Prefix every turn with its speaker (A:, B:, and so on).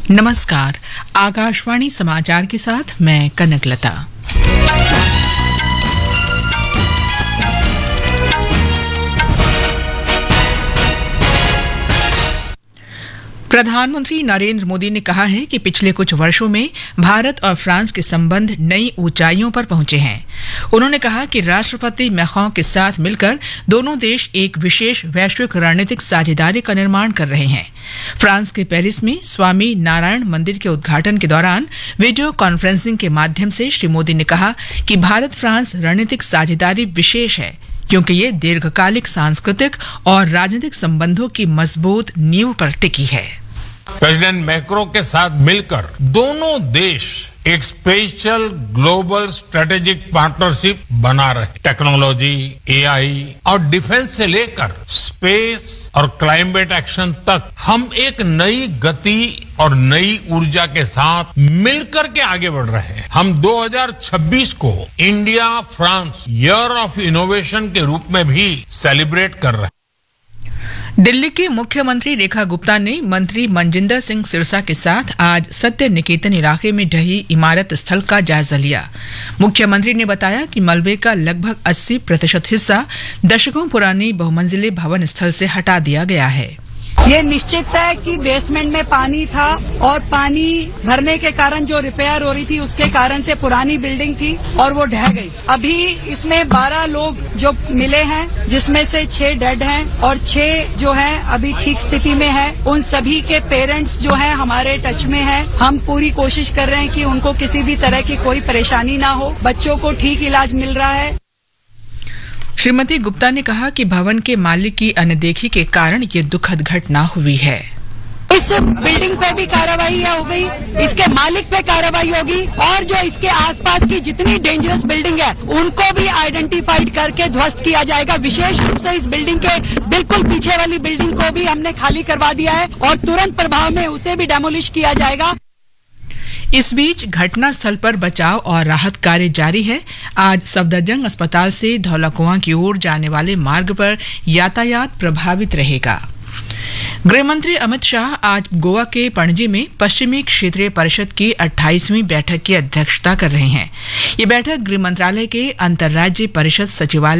A: नमस्कार, आकाशवाणी समाचार के साथ मैं कनकलता। प्रधानमंत्री नरेंद्र मोदी ने कहा है कि पिछले कुछ वर्षों में भारत और फ्रांस के संबंध नई ऊंचाइयों पर पहुंचे हैं। उन्होंने कहा कि राष्ट्रपति मैक्रों के साथ मिलकर दोनों देश एक विशेष वैश्विक रणनीतिक साझेदारी का निर्माण कर रहे हैं। फ्रांस के पेरिस में स्वामी नारायण मंदिर के उद्घाटन के दौरान वीडियो कॉन्फ्रेंसिंग के माध्यम से श्री मोदी ने कहा कि भारत फ्रांस रणनीतिक साझेदारी विशेष है क्योंकि ये दीर्घकालिक सांस्कृतिक और राजनीतिक संबंधों की मजबूत नींव पर टिकी है।
B: प्रेसिडेंट मैक्रों के साथ मिलकर दोनों देश एक स्पेशल ग्लोबल स्ट्रेटेजिक पार्टनरशिप बना रहे। टेक्नोलॉजी, एआई और डिफेंस से लेकर स्पेस और क्लाइमेट एक्शन तक हम एक नई गति और नई ऊर्जा के साथ मिलकर के आगे बढ़ रहे हैं। हम 2026 को India France year of innovation के रूप में भी सेलिब्रेट कर रहे हैं।
A: दिल्ली की मुख्यमंत्री रेखा गुप्ता ने मंत्री मनजिंदर सिंह सिरसा के साथ आज सत्य निकेतन इलाके में ढही इमारत स्थल का जायजा लिया। मुख्यमंत्री ने बताया कि मलबे का लगभग 80% हिस्सा दशकों पुरानी बहुमंजिले भवन स्थल से हटा दिया गया है।
C: ये निश्चित है कि बेसमेंट में पानी था और पानी भरने के कारण जो रिपेयर हो रही थी उसके कारण से पुरानी बिल्डिंग थी और वो ढह गई। अभी इसमें 12 लोग जो मिले हैं जिसमें से 6 डेड हैं और 6 जो हैं अभी ठीक स्थिति में है। उन सभी के पेरेंट्स जो हैं हमारे टच में हैं। हम पूरी कोशिश कर रहे हैं कि उनको किसी भी तरह की कोई परेशानी ना हो। बच्चों को ठीक इलाज मिल रहा है।
A: श्रीमती गुप्ता ने कहा कि भवन के मालिक की अनदेखी के कारण ये दुखद घटना हुई है।
C: इस बिल्डिंग पे भी कार्रवाई हो गई, इसके मालिक पे कार्रवाई होगी और जो इसके आसपास की जितनी डेंजरस बिल्डिंग है उनको भी आइडेंटिफाइड करके ध्वस्त किया जाएगा। विशेष रूप से इस बिल्डिंग के बिल्कुल पीछे वाली बिल्डिंग को भी हमने खाली करवा दिया है और तुरंत प्रभाव में उसे भी डेमोलिश किया जाएगा।
A: इस बीच घटनास्थल पर बचाव और राहत कार्य जारी है। आज सफदरजंग अस्पताल से धौलाकुआं की ओर जाने वाले मार्ग पर यातायात प्रभावित रहेगा। गृहमंत्री अमित शाह आज गोवा के पणजी में पश्चिमी क्षेत्रीय परिषद की 28वीं बैठक की अध्यक्षता कर रहे हैं। ये बैठक गृह मंत्रालय के अंतर्राज्यीय परिषद सचिवालय